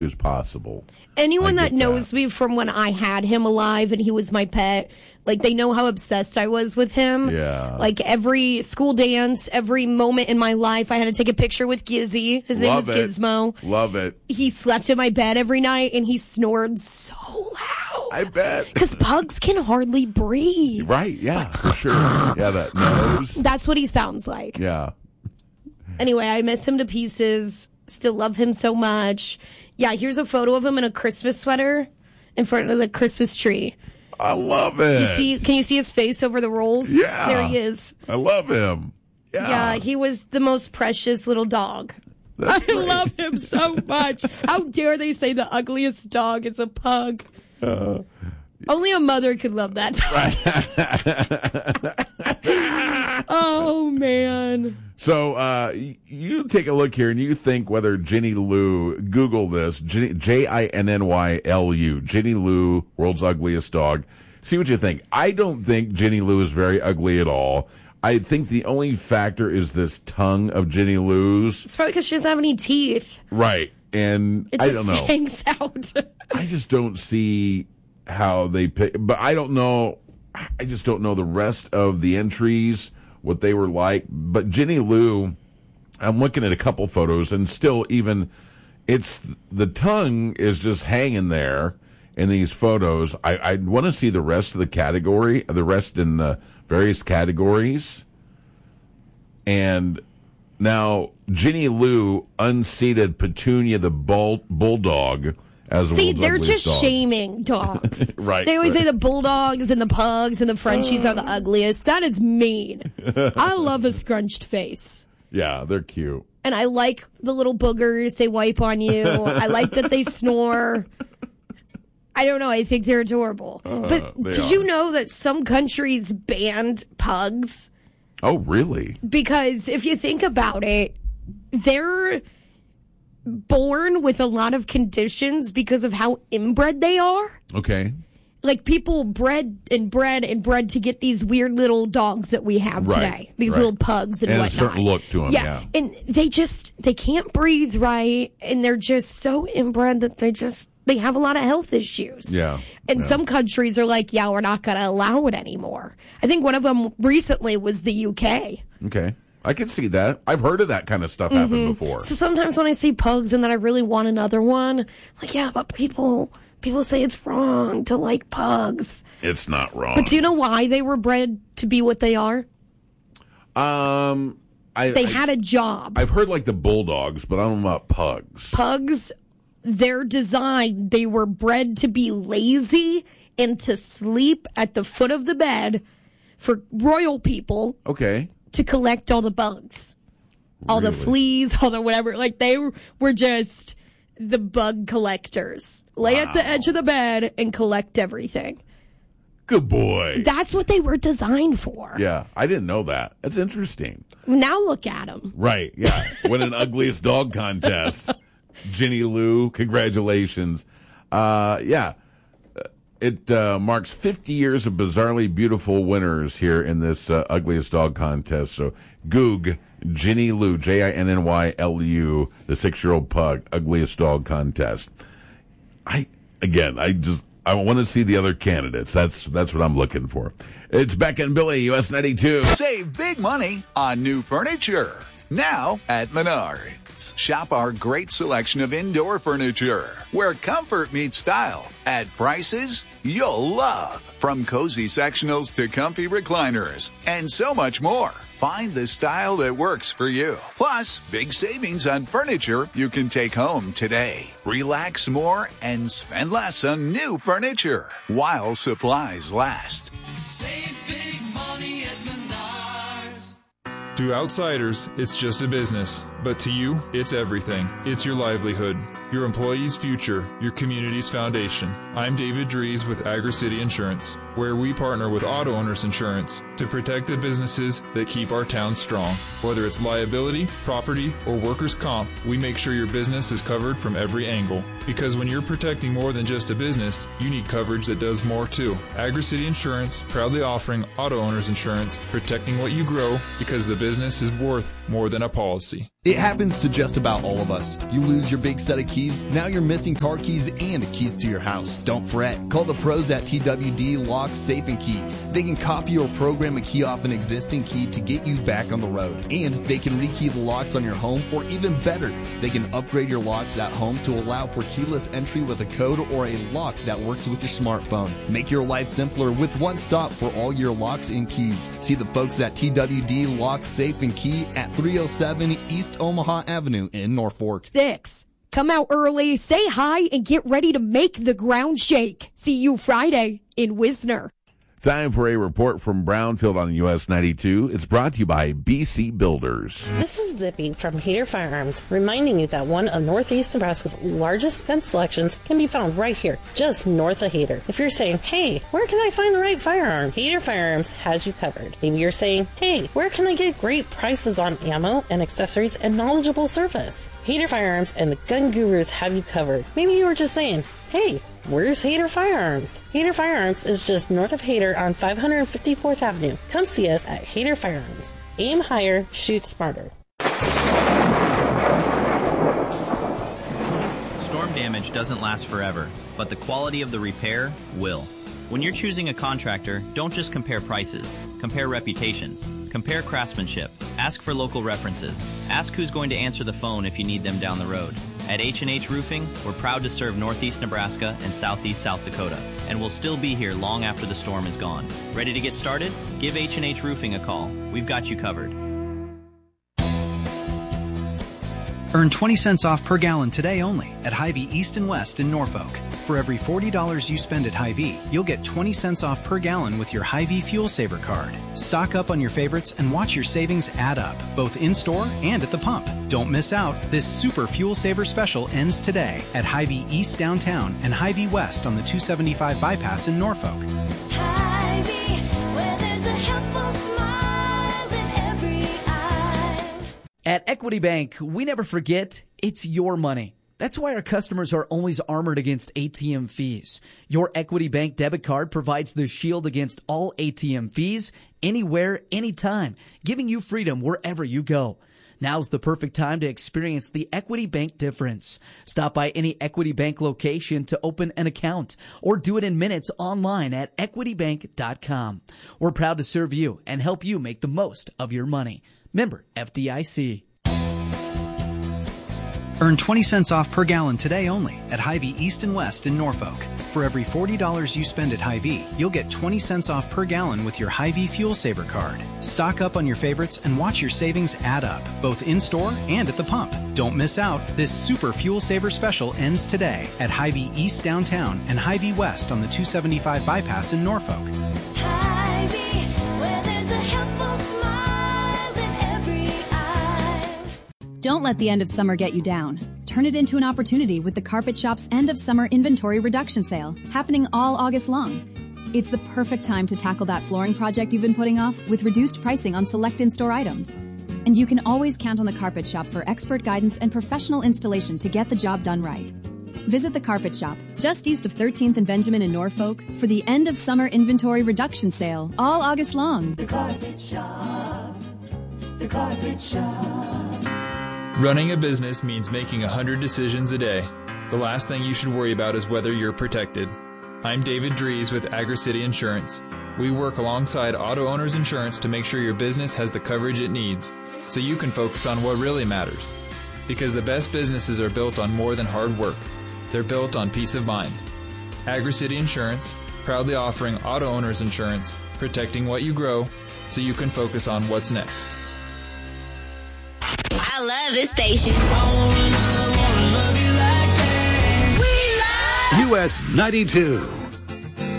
is possible. Anyone that knows me from when I had him alive and he was my pet, like, they know how obsessed I was with him. Yeah. Like, every school dance, every moment in my life, I had to take a picture with Gizzy. His name was Gizmo. Love it. He slept in my bed every night, and he snored so loud. I bet. Because pugs can hardly breathe. Right, yeah, for sure. Yeah, that nose. That's what he sounds like. Yeah. Anyway, I miss him to pieces. Still love him so much. Yeah, here's a photo of him in a Christmas sweater in front of the Christmas tree. I love it. Can you see his face over the rolls? Yeah. There he is. I love him. Yeah, he was the most precious little dog. I love him so much. How dare they say the ugliest dog is a pug? Only a mother could love that dog. Oh, man. So you take a look here and you think whether Ginny Lou, Google this, Jinnylu, Ginny Lou, world's ugliest dog. See what you think. I don't think Ginny Lou is very ugly at all. I think the only factor is this tongue of Ginny Lou's. It's probably because she doesn't have any teeth. Right. And it just hangs out. I just don't see how they pick, but I don't know. I just don't know the rest of the entries, what they were like. But Ginny Lou, I'm looking at a couple photos, and still even it's the tongue is just hanging there in these photos. I want to see the rest of the category, the rest in the various categories. And now Ginny Lou unseated Petunia the bulldog as a See, they're ugliest just dog. Shaming dogs. Right. They always say the bulldogs and the pugs and the Frenchies are the ugliest. That is mean. I love a scrunched face. Yeah, they're cute. And I like the little boogers they wipe on you. I like that they snore. I don't know. I think they're adorable. But did you know that some countries banned pugs? Oh, really? Because if you think about it, they're born with a lot of conditions because of how inbred they are. Okay. Like, people bred to get these weird little dogs that we have today. These little pugs and whatnot. A certain look to them, yeah. And they can't breathe right, and they're just so inbred that they have a lot of health issues. Yeah. And some countries are like, yeah, we're not going to allow it anymore. I think one of them recently was the UK. Okay. I can see that. I've heard of that kind of stuff happen before. So sometimes when I see pugs and then I really want another one, I'm like, yeah, but people say it's wrong to like pugs. It's not wrong. But do you know why they were bred to be what they are? They had a job. I've heard like the bulldogs, but I don't know about pugs. Pugs, they're designed. They were bred to be lazy and to sleep at the foot of the bed for royal people. Okay. To collect all the bugs, all the fleas, all the whatever. Like, they were just the bug collectors. Lay at the edge of the bed and collect everything. Good boy. That's what they were designed for. Yeah, I didn't know that. That's interesting. Now look at them. Right, yeah. Win an ugliest dog contest. Ginny Lou, congratulations. Yeah. It marks 50 years of bizarrely beautiful winners here in this ugliest dog contest. So, Goog, Ginny Lou, Jinnylu, the 6-year-old pug, ugliest dog contest. I want to see the other candidates. That's what I'm looking for. It's Beck and Billy, US 92. Save big money on new furniture. Now at Menards. Shop our great selection of indoor furniture, where comfort meets style, at prices you'll love. From cozy sectionals to comfy recliners, and so much more. Find the style that works for you. Plus, big savings on furniture you can take home today. Relax more and spend less on new furniture while supplies last. Save big money at Menards. To outsiders, it's just a business. But to you, it's everything. It's your livelihood, your employees' future, your community's foundation. I'm David Dries with Agri-City Insurance, where we partner with Auto Owners Insurance to protect the businesses that keep our town strong. Whether it's liability, property, or workers' comp, we make sure your business is covered from every angle. Because when you're protecting more than just a business, you need coverage that does more too. Agri-City Insurance, proudly offering Auto Owners Insurance, protecting what you grow because the business is worth more than a policy. It happens to just about all of us. You lose your big set of keys, now you're missing car keys and keys to your house. Don't fret. Call the pros at TWD Lock, Safe, and Key. They can copy or program a key off an existing key to get you back on the road. And they can rekey the locks on your home, or even better, they can upgrade your locks at home to allow for keyless entry with a code or a lock that works with your smartphone. Make your life simpler with one stop for all your locks and keys. See the folks at TWD Lock, Safe, and Key at 307 East Omaha Avenue in Norfolk. 6. Come out early, say hi, and get ready to make the ground shake. See you Friday in Wisner. Time for a report from Brownfield on US 92. It's brought to you by BC Builders. This is Zippy from Hader Firearms, reminding you that one of Northeast Nebraska's largest gun selections can be found right here, just north of Hader. If you're saying, hey, where can I find the right firearm? Hader Firearms has you covered. Maybe you're saying, hey, where can I get great prices on ammo and accessories and knowledgeable service? Hader Firearms and the Gun Gurus have you covered. Maybe you were just saying, hey, where's Hader Firearms? Hader Firearms is just north of Hader on 554th Avenue. Come see us at Hader Firearms. Aim higher, shoot smarter. Storm damage doesn't last forever, but the quality of the repair will. When you're choosing a contractor, don't just compare prices. Compare reputations. Compare craftsmanship. Ask for local references. Ask who's going to answer the phone if you need them down the road. At H&H Roofing, we're proud to serve Northeast Nebraska and Southeast South Dakota, and we'll still be here long after the storm is gone. Ready to get started? Give H&H Roofing a call. We've got you covered. Earn 20 cents off per gallon today only at Hy-Vee East and West in Norfolk. For every $40 you spend at Hy-Vee, you'll get 20 cents off per gallon with your Hy-Vee Fuel Saver card. Stock up on your favorites and watch your savings add up, both in-store and at the pump. Don't miss out. This super Fuel Saver special ends today at Hy-Vee East downtown and Hy-Vee West on the 275 bypass in Norfolk. Hy-Vee, where there's a helpful smile in every eye. At Equity Bank, we never forget it's your money. That's why our customers are always armored against ATM fees. Your Equity Bank debit card provides the shield against all ATM fees, anywhere, anytime, giving you freedom wherever you go. Now's the perfect time to experience the Equity Bank difference. Stop by any Equity Bank location to open an account or do it in minutes online at equitybank.com. We're proud to serve you and help you make the most of your money. Member FDIC. Earn 20 cents off per gallon today only at Hy-Vee East and West in Norfolk. For every $40 you spend at Hy-Vee, you'll get 20 cents off per gallon with your Hy-Vee Fuel Saver card. Stock up on your favorites and watch your savings add up, both in-store and at the pump. Don't miss out. This super Fuel Saver special ends today at Hy-Vee East downtown and Hy-Vee West on the 275 bypass in Norfolk. Hy-Vee, where there's a helpful smile in every eye. Don't let the end of summer get you down. Turn it into an opportunity with the Carpet Shop's end of summer inventory reduction sale, happening all August long. It's the perfect time to tackle that flooring project you've been putting off with reduced pricing on select in-store items. And you can always count on the Carpet Shop for expert guidance and professional installation to get the job done right. Visit the Carpet Shop, just east of 13th and Benjamin in Norfolk, for the end of summer inventory reduction sale, all August long. The Carpet Shop. The Carpet Shop. Running a business means making 100 decisions a day. The last thing you should worry about is whether you're protected. I'm David Dries with AgriCity Insurance. We work alongside Auto Owners Insurance to make sure your business has the coverage it needs, so you can focus on what really matters. Because the best businesses are built on more than hard work. They're built on peace of mind. AgriCity Insurance, proudly offering Auto Owners Insurance, protecting what you grow, so you can focus on what's next. I love this station. US 92.